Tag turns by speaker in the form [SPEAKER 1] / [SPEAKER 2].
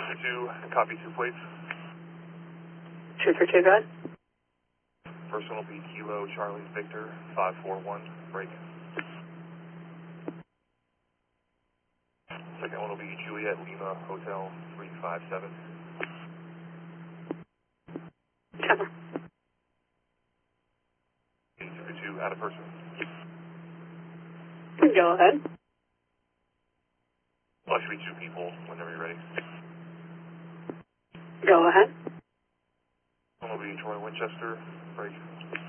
[SPEAKER 1] 2, copy 2 plates.
[SPEAKER 2] 2 for 2, go ahead.
[SPEAKER 1] First one will be Kilo Charlie Victor 541, break. Second one will be Juliet Lima Hotel 357.
[SPEAKER 2] Cover.
[SPEAKER 1] 2 for 2, out of person.
[SPEAKER 2] Go ahead.
[SPEAKER 1] Well, actually 2 people, whenever you're ready.
[SPEAKER 2] Go ahead.
[SPEAKER 1] One will be Troy Winchester, break.